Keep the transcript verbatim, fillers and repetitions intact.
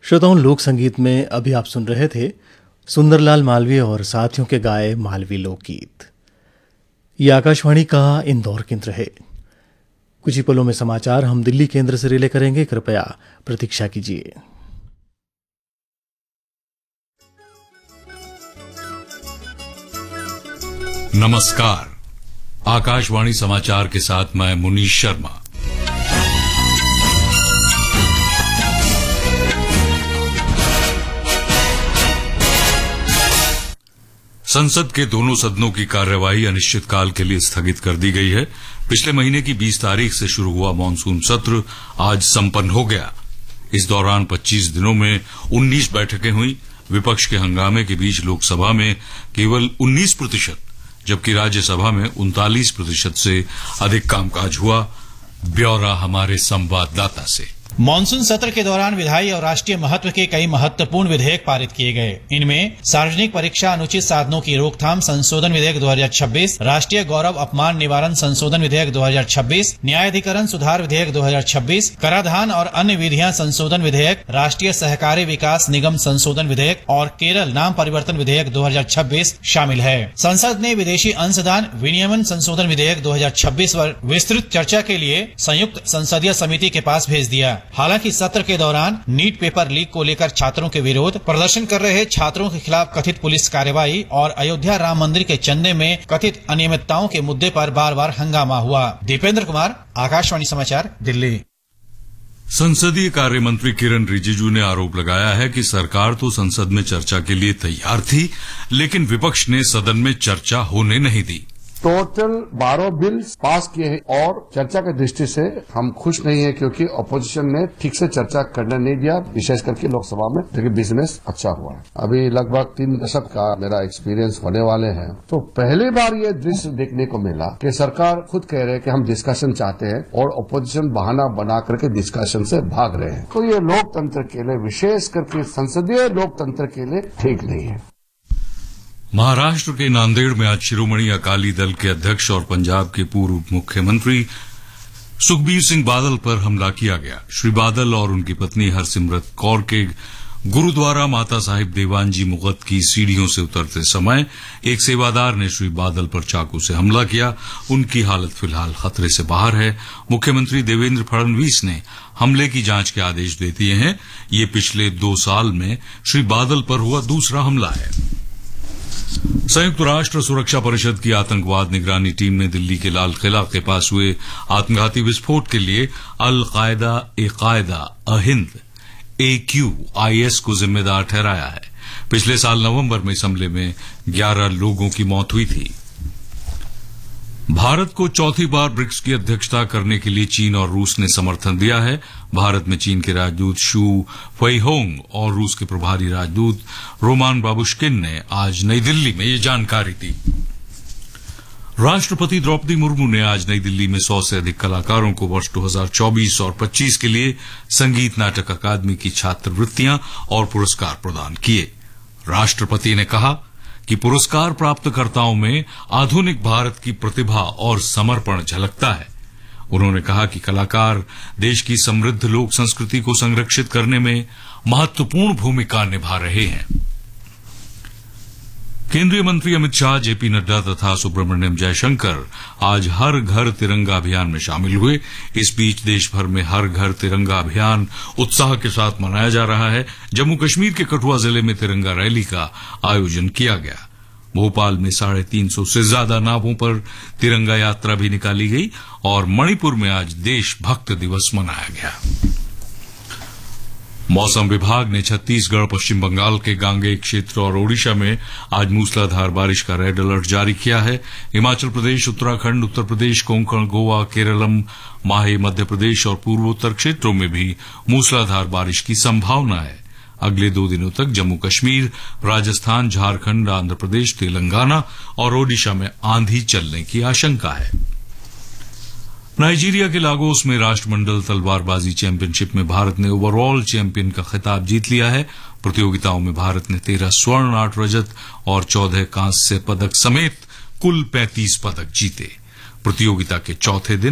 श्रोताओं, लोक संगीत में अभी आप सुन रहे थे सुंदरलाल मालवीय और साथियों के गाए मालवी लोकगीत। ये आकाशवाणी का इंदौर केंद्र है। कुछ ही पलों में समाचार हम दिल्ली केंद्र से रिले करेंगे, कृपया प्रतीक्षा कीजिए। नमस्कार, आकाशवाणी समाचार के साथ मैं मुनीश शर्मा। संसद के दोनों सदनों की कार्यवाही अनिश्चितकाल के लिए स्थगित कर दी गई है। पिछले महीने की बीस तारीख से शुरू हुआ मानसून सत्र आज संपन्न हो गया। इस दौरान पच्चीस दिनों में उन्नीस बैठकें हुई। विपक्ष के हंगामे के बीच लोकसभा में केवल उन्नीस प्रतिशत जबकि राज्यसभा में उनतालीस प्रतिशत से अधिक कामकाज हुआ। ब्यौरा हमारे संवाददाता से। मानसून सत्र के दौरान विधायी और राष्ट्रीय महत्व के कई महत्वपूर्ण विधेयक पारित किए गए। इनमें सार्वजनिक परीक्षा अनुचित साधनों की रोकथाम संशोधन विधेयक दो हज़ार छब्बीस, राष्ट्रीय गौरव अपमान निवारण संशोधन विधेयक दो हज़ार छब्बीस, न्यायाधिकरण सुधार विधेयक दो हज़ार छब्बीस, कराधान और अन्य विधियां संशोधन विधेयक, राष्ट्रीय सहकारी विकास निगम संशोधन विधेयक और केरल नाम परिवर्तन विधेयक दो हज़ार छब्बीस शामिल है। संसद ने विदेशी अंशदान विनियमन संशोधन विधेयक दो हज़ार छब्बीस पर विस्तृत चर्चा के लिए संयुक्त संसदीय समिति के पास भेज दिया। हालांकि सत्र के दौरान नीट पेपर लीक को लेकर छात्रों के विरोध, प्रदर्शन कर रहे छात्रों के खिलाफ कथित पुलिस कार्रवाई और अयोध्या राम मंदिर के चंदे में कथित अनियमितताओं के मुद्दे पर बार बार हंगामा हुआ। दीपेंद्र कुमार, आकाशवाणी समाचार, दिल्ली। संसदीय कार्य मंत्री किरण रिजिजू ने आरोप लगाया है कि सरकार तो संसद में चर्चा के लिए तैयार थी, लेकिन विपक्ष ने सदन में चर्चा होने नहीं दी। टोटल बारह बिल पास किए हैं और चर्चा की दृष्टि से हम खुश नहीं है, क्योंकि अपोजिशन ने ठीक से चर्चा करने नहीं दिया, विशेष करके लोकसभा में। लेकिन बिजनेस अच्छा हुआ है। अभी लगभग तीन दशक का मेरा एक्सपीरियंस होने वाले हैं, तो पहली बार ये दृश्य देखने को मिला कि सरकार खुद कह रहे हैं कि हम डिस्कशन चाहते हैं और अपोजिशन बहाना बना करके डिस्कशन से भाग रहे हैं। तो ये लोकतंत्र के लिए, विशेष करके संसदीय लोकतंत्र के लिए ठीक नहीं है। महाराष्ट्र के नांदेड़ में आज शिरोमणि अकाली दल के अध्यक्ष और पंजाब के पूर्व मुख्यमंत्री सुखबीर सिंह बादल पर हमला किया गया। श्री बादल और उनकी पत्नी हरसिमरत कौर के गुरुद्वारा माता साहिब देवानजी मुगत की सीढ़ियों से उतरते समय एक सेवादार ने श्री बादल पर चाकू से हमला किया। उनकी हालत फिलहाल खतरे से बाहर है। मुख्यमंत्री देवेंद्र फडणवीस ने हमले की जांच के आदेश दे दिए हैं। ये पिछले दो साल में श्री बादल पर हुआ दूसरा हमला है। संयुक्त राष्ट्र सुरक्षा परिषद की आतंकवाद निगरानी टीम ने दिल्ली के लाल किला के पास हुए आत्मघाती विस्फोट के लिए अल कायदा ए कायदा अहिंद ए क्यू आई एस को जिम्मेदार ठहराया है। पिछले साल नवंबर में इस हमले में ग्यारह लोगों की मौत हुई थी। भारत को चौथी बार ब्रिक्स की अध्यक्षता करने के लिए चीन और रूस ने समर्थन दिया है। भारत में चीन के राजदूत शू फेइहोंग और रूस के प्रभारी राजदूत रोमान बाबुश्किन ने आज नई दिल्ली में ये जानकारी दी। राष्ट्रपति द्रौपदी मुर्मू ने आज नई दिल्ली में सौ से अधिक कलाकारों को वर्ष दो हज़ार चौबीस और पच्चीस के लिए संगीत नाटक अकादमी की छात्रवृत्तियां और पुरस्कार प्रदान किए। राष्ट्रपति ने कहा कि पुरस्कार प्राप्तकर्ताओं में आधुनिक भारत की प्रतिभा और समर्पण झलकता है। उन्होंने कहा कि कलाकार देश की समृद्ध लोक संस्कृति को संरक्षित करने में महत्वपूर्ण भूमिका निभा रहे हैं। केंद्रीय मंत्री अमित शाह, जेपी नड्डा तथा सुब्रमण्यम जयशंकर आज हर घर तिरंगा अभियान में शामिल हुए। इस बीच देश भर में हर घर तिरंगा अभियान उत्साह के साथ मनाया जा रहा है। जम्मू कश्मीर के कठुआ जिले में तिरंगा रैली का आयोजन किया गया। भोपाल में साढ़े तीन सौ से ज्यादा नावों पर तिरंगा यात्रा भी निकाली गई और मणिपुर में आज देशभक्त दिवस मनाया गया। मौसम विभाग ने छत्तीसगढ़, पश्चिम बंगाल के गांगेय क्षेत्र और ओडिशा में आज मूसलाधार बारिश का रेड अलर्ट जारी किया है। हिमाचल प्रदेश, उत्तराखंड, उत्तर प्रदेश, कोंकण, गोवा, केरलम, माहे, मध्य प्रदेश और पूर्वोत्तर क्षेत्रों में भी मूसलाधार बारिश की संभावना है। अगले दो दिनों तक जम्मू कश्मीर, राजस्थान, झारखंड, आंध्र प्रदेश, तेलंगाना और ओडिशा में आंधी चलने की आशंका है। नाइजीरिया के लागोस में राष्ट्रमंडल तलवारबाजी चैंपियनशिप में भारत ने ओवरऑल चैंपियन का खिताब जीत लिया है। प्रतियोगिताओं में भारत ने तेरह स्वर्ण, आठ रजत और चौदह कांस्य पदक समेत कुल पैंतीस पदक जीते। प्रतियोगिता के चौथे दिन